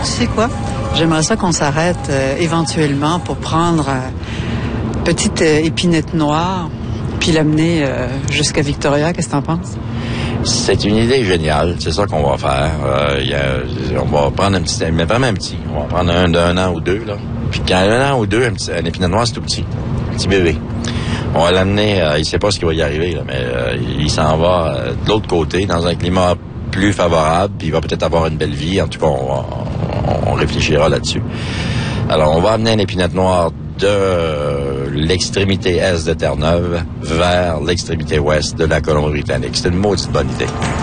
Tu sais quoi? J'aimerais ça qu'on s'arrête éventuellement pour prendre petite épinette noire puis l'amener jusqu'à Victoria. Qu'est-ce que t'en penses? C'est une idée géniale. C'est ça qu'on va faire. On va prendre un petit, mais vraiment un petit. On va prendre un d'un an ou deux, là. Puis quand un an ou deux, un épinette noire, c'est tout petit. Un petit bébé. On va l'amener, il sait pas ce qui va y arriver, là, mais il s'en va de l'autre côté, dans un climat plus favorable, puis il va peut-être avoir une belle vie. En tout cas, on réfléchira là-dessus. Alors, on va amener un épinette noire de l'extrémité est de Terre-Neuve vers l'extrémité ouest de la Colombie-Britannique. C'est une maudite bonne idée.